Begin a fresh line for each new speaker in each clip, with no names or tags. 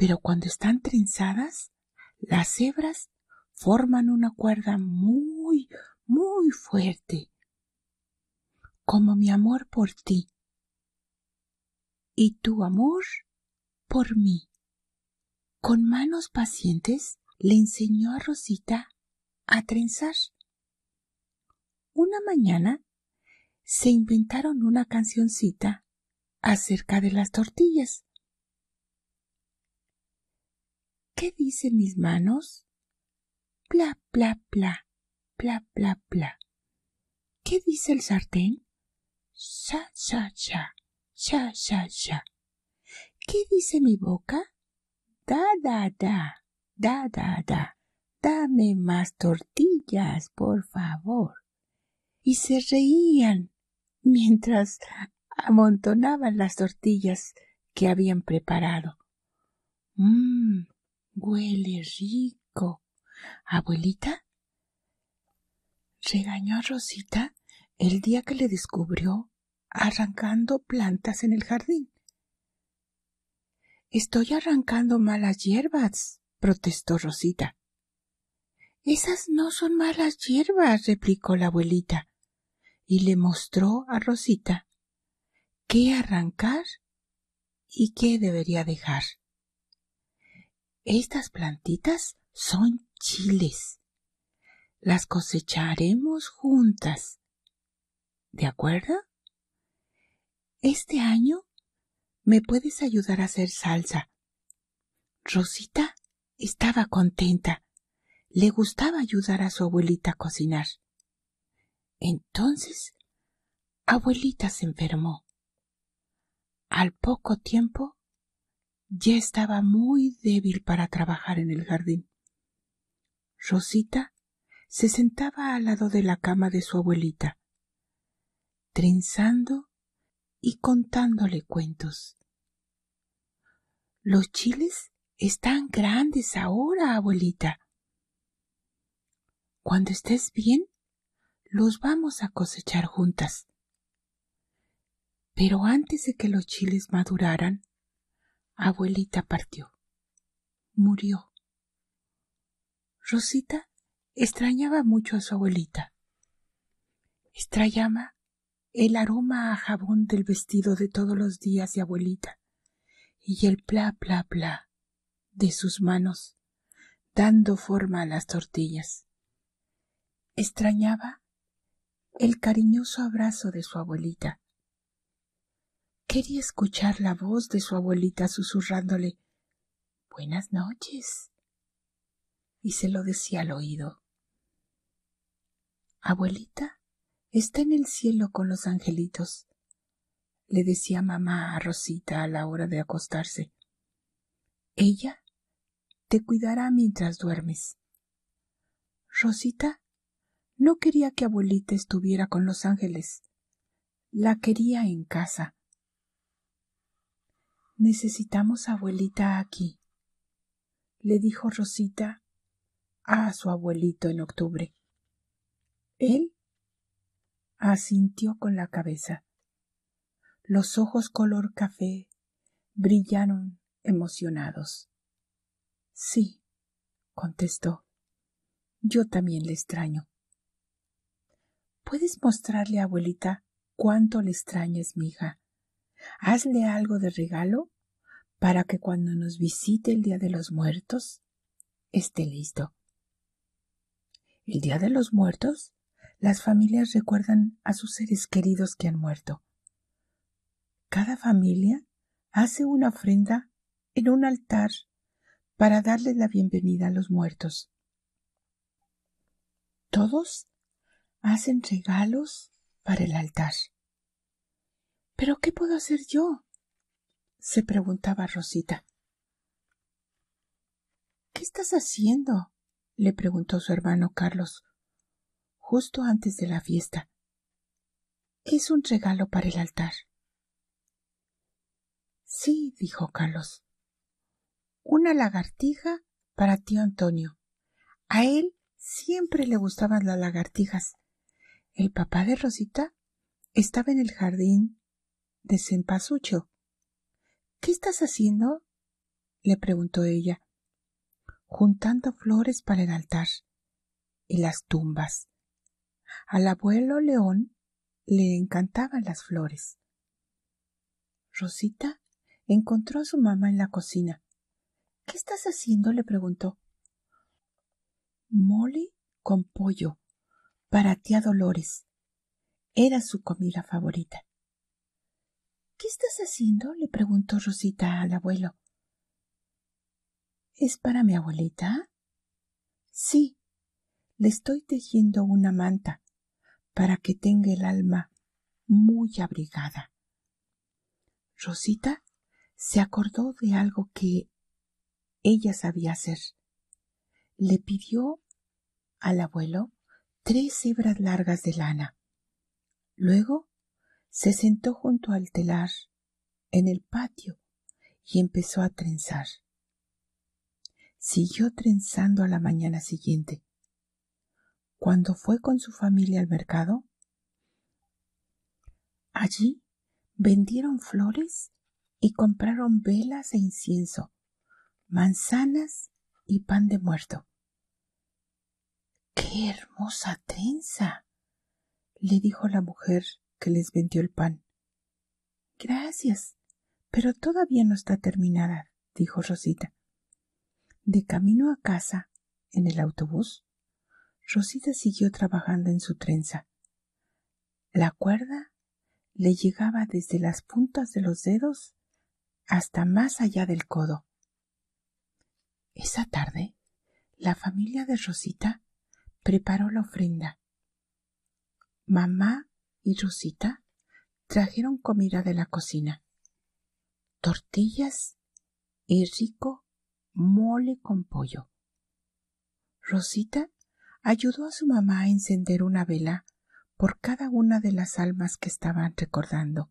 pero cuando están trenzadas, las hebras forman una cuerda muy, muy fuerte, como mi amor por ti y tu amor por mí. Con manos pacientes le enseñó a Rosita a trenzar. Una mañana se inventaron una cancioncita acerca de las tortillas. ¿Qué dicen mis manos? Pla, pla, pla, pla, pla, pla. ¿Qué dice el sartén? Sha, sha, sha, sha, sha, sha. ¿Qué dice mi boca? Da, da, da, da, da, da. Dame más tortillas, por favor. Y se reían mientras amontonaban las tortillas que habían preparado. Huele rico. Abuelita regañó a Rosita el día que le descubrió arrancando plantas en el jardín. Estoy arrancando malas hierbas, protestó Rosita. Esas no son malas hierbas, replicó la abuelita, y le mostró a Rosita qué arrancar y qué debería dejar. Estas plantitas son chiles. Las cosecharemos juntas. ¿De acuerdo? Este año me puedes ayudar a hacer salsa. Rosita estaba contenta. Le gustaba ayudar a su abuelita a cocinar. Entonces, abuelita se enfermó. Al poco tiempo, ya estaba muy débil para trabajar en el jardín. Rosita se sentaba al lado de la cama de su abuelita, trenzando y contándole cuentos. Los chiles están grandes ahora, abuelita. Cuando estés bien, los vamos a cosechar juntas. Pero antes de que los chiles maduraran, abuelita partió. Murió. Rosita extrañaba mucho a su abuelita. Extrañaba el aroma a jabón del vestido de todos los días de abuelita y el pla, pla, pla de sus manos dando forma a las tortillas. Extrañaba el cariñoso abrazo de su abuelita. Quería escuchar la voz de su abuelita susurrándole «Buenas noches», y se lo decía al oído. «Abuelita está en el cielo con los angelitos», le decía mamá a Rosita a la hora de acostarse. «Ella te cuidará mientras duermes». Rosita no quería que abuelita estuviera con los ángeles. La quería en casa. «Necesitamos a abuelita aquí», le dijo Rosita a su abuelito en octubre. Él asintió con la cabeza. Los ojos color café brillaron emocionados. «Sí», contestó, «yo también le extraño». «¿Puedes mostrarle a abuelita cuánto le extrañas, mija? Hazle algo de regalo para que cuando nos visite el Día de los Muertos esté listo». El Día de los Muertos, las familias recuerdan a sus seres queridos que han muerto. Cada familia hace una ofrenda en un altar para darle la bienvenida a los muertos. Todos hacen regalos para el altar. ¿Pero qué puedo hacer yo?, se preguntaba Rosita. ¿Qué estás haciendo?, le preguntó su hermano Carlos, justo antes de la fiesta. «Es un regalo para el altar». «Sí», dijo Carlos. «Una lagartija para tío Antonio. A él siempre le gustaban las lagartijas. El papá de Rosita estaba en el jardín de cempasúchil». «¿Qué estás haciendo?», le preguntó ella, juntando flores para el altar y las tumbas. Al abuelo león le encantaban las flores. Rosita encontró a su mamá en la cocina. —¿Qué estás haciendo? —le preguntó. —Mole con pollo para tía Dolores. Era su comida favorita. —¿Qué estás haciendo? —le preguntó Rosita al abuelo. —¿Es para mi abuelita? —Sí, le estoy tejiendo una manta para que tenga el alma muy abrigada. Rosita se acordó de algo que ella sabía hacer. Le pidió al abuelo 3 hebras largas de lana. Luego se sentó junto al telar en el patio y empezó a trenzar. Siguió trenzando a la mañana siguiente. Cuando fue con su familia al mercado, allí vendieron flores y compraron velas e incienso, manzanas y pan de muerto. ¡Qué hermosa trenza!, le dijo la mujer que les vendió el pan. —Gracias, pero todavía no está terminada —dijo Rosita. De camino a casa, en el autobús, Rosita siguió trabajando en su trenza. La cuerda le llegaba desde las puntas de los dedos hasta más allá del codo. Esa tarde, la familia de Rosita preparó la ofrenda. Mamá y Rosita trajeron comida de la cocina, tortillas y rico mole con pollo. Rosita ayudó a su mamá a encender una vela por cada una de las almas que estaban recordando.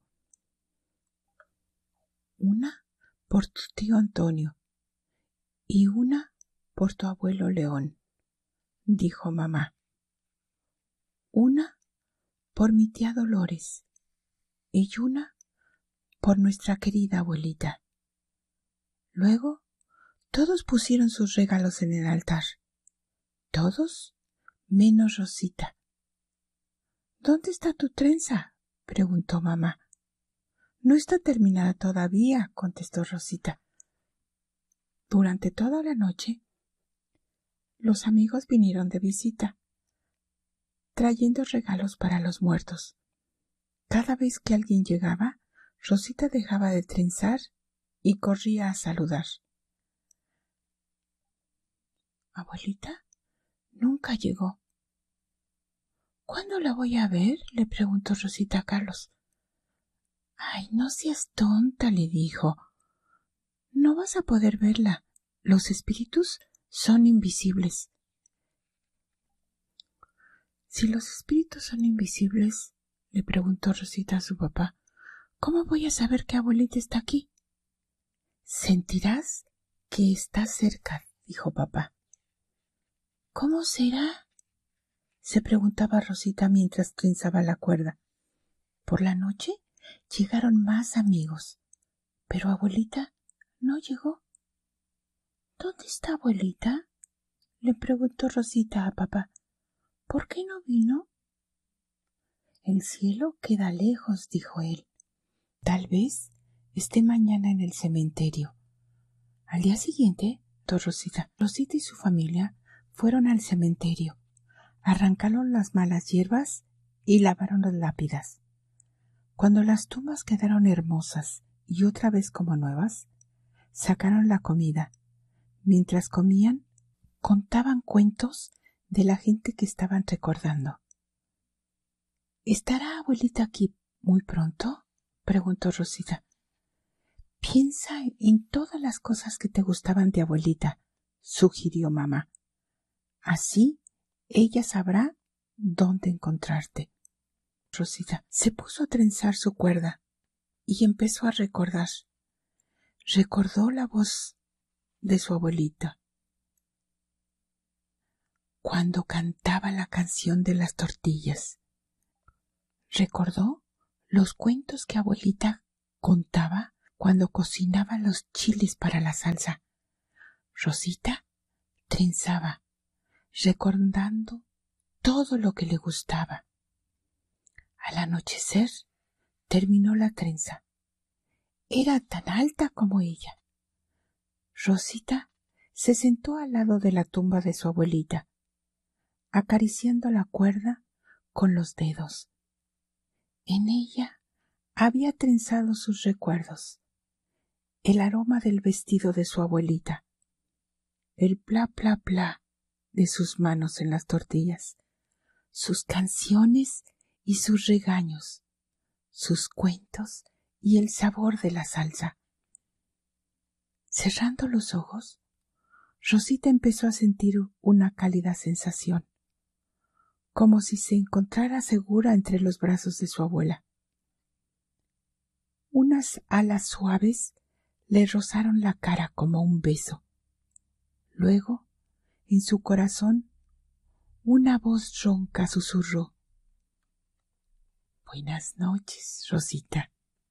Una por tu tío Antonio y una por tu abuelo León, dijo mamá. Una por mi tía Dolores y una por nuestra querida abuelita. Luego todos pusieron sus regalos en el altar. Todos menos Rosita. —¿Dónde está tu trenza? —preguntó mamá. —No está terminada todavía —contestó Rosita. Durante toda la noche, los amigos vinieron de visita, trayendo regalos para los muertos. Cada vez que alguien llegaba, Rosita dejaba de trenzar y corría a saludar. —¿Abuelita? Nunca llegó. —¿Cuándo la voy a ver? —le preguntó Rosita a Carlos. —Ay, no seas tonta —le dijo—. No vas a poder verla. Los espíritus son invisibles. —Si los espíritus son invisibles —le preguntó Rosita a su papá—, ¿cómo voy a saber que abuelita está aquí? —Sentirás que está cerca —dijo papá. —¿Cómo será? —se preguntaba Rosita mientras trenzaba la cuerda. Por la noche llegaron más amigos, pero abuelita no llegó. —¿Dónde está abuelita? —le preguntó Rosita a papá. —¿Por qué no vino? —El cielo queda lejos —dijo él—. Tal vez esté mañana en el cementerio. Al día siguiente, Rosita y su familia fueron al cementerio, arrancaron las malas hierbas y lavaron las lápidas. Cuando las tumbas quedaron hermosas y otra vez como nuevas, sacaron la comida. Mientras comían, contaban cuentos de la gente que estaban recordando. —¿Estará abuelita aquí muy pronto? —preguntó Rosita. —Piensa en todas las cosas que te gustaban de abuelita —sugirió mamá—. Así ella sabrá dónde encontrarte. Rosita se puso a trenzar su cuerda y empezó a recordar. Recordó la voz de su abuelita cuando cantaba la canción de las tortillas. Recordó los cuentos que abuelita contaba cuando cocinaba los chiles para la salsa. Rosita trenzaba, recordando todo lo que le gustaba. Al anochecer terminó la trenza. Era tan alta como ella. Rosita se sentó al lado de la tumba de su abuelita, acariciando la cuerda con los dedos. En ella había trenzado sus recuerdos, el aroma del vestido de su abuelita, el pla pla pla de sus manos en las tortillas, sus canciones y sus regaños, sus cuentos y el sabor de la salsa. Cerrando los ojos, Rosita empezó a sentir una cálida sensación, como si se encontrara segura entre los brazos de su abuela. Unas alas suaves le rozaron la cara como un beso. Luego, en su corazón, una voz ronca susurró: «Buenas noches, Rosita».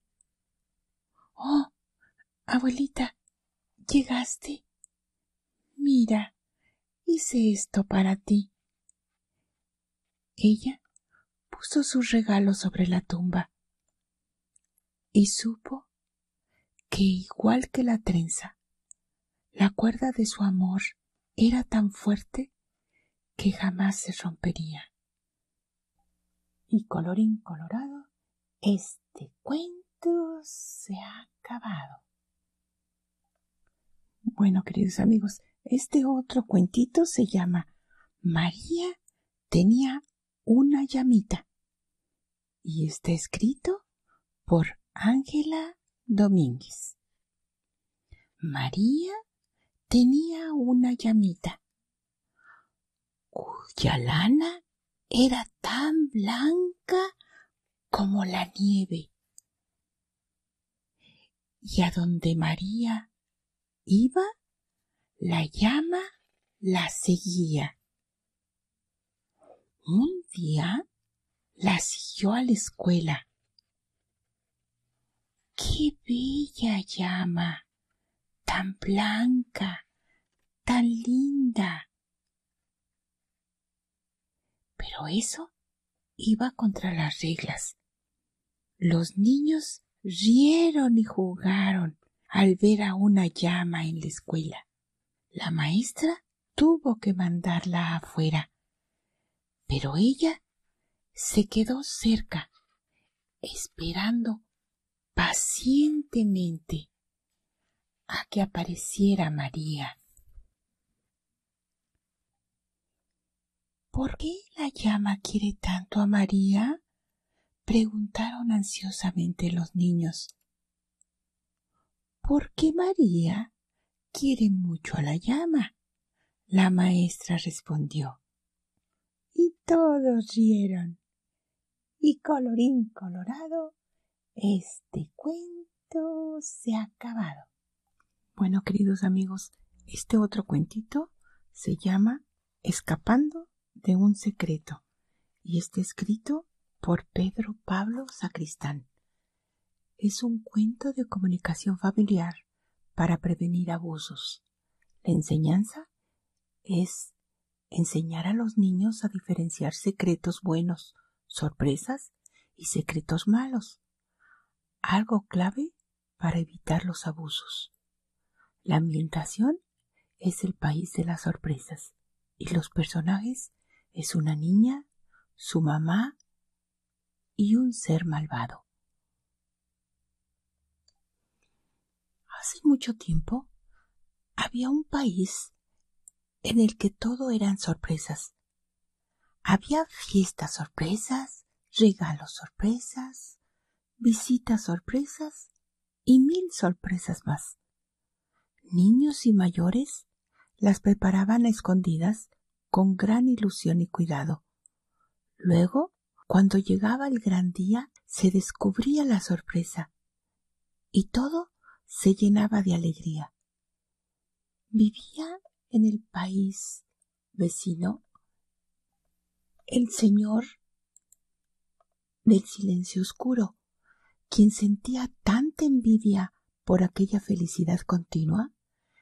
«Oh, abuelita, ¿llegaste? Mira, hice esto para ti». Ella puso sus regalos sobre la tumba y supo que, igual que la trenza, la cuerda de su amor era tan fuerte que jamás se rompería. Y colorín colorado, este cuento se ha acabado. Bueno, queridos amigos, este otro cuentito se llama María tenía una llamita y está escrito por Ángela Domínguez. María tenía una llamita cuya lana era tan blanca como la nieve, y a donde María iba, la llama la seguía. Un día la siguió a la escuela. ¡Qué bella llama! Tan blanca, tan linda. Pero eso iba contra las reglas. Los niños rieron y jugaron al ver a una llama en la escuela. La maestra tuvo que mandarla afuera, pero ella se quedó cerca, esperando pacientemente a que apareciera María. ¿Por qué la llama quiere tanto a María?, preguntaron ansiosamente los niños. ¿Por qué María quiere mucho a la llama?, la maestra respondió. Y todos rieron. Y colorín colorado, este cuento se ha acabado. Bueno, queridos amigos, este otro cuentito se llama Escapando de un secreto y está escrito por Pedro Pablo Sacristán. Es un cuento de comunicación familiar para prevenir abusos. La enseñanza es enseñar a los niños a diferenciar secretos buenos, sorpresas y secretos malos, algo clave para evitar los abusos. La ambientación es el país de las sorpresas y los personajes es una niña, su mamá y un ser malvado. Hace mucho tiempo había un país en el que todo eran sorpresas. Había fiestas sorpresas, regalos sorpresas, visitas sorpresas y 1000 sorpresas más. Niños y mayores las preparaban a escondidas con gran ilusión y cuidado. Luego, cuando llegaba el gran día, se descubría la sorpresa y todo se llenaba de alegría. Vivía en el país vecino el señor del silencio oscuro, quien sentía tanta envidia por aquella felicidad continua?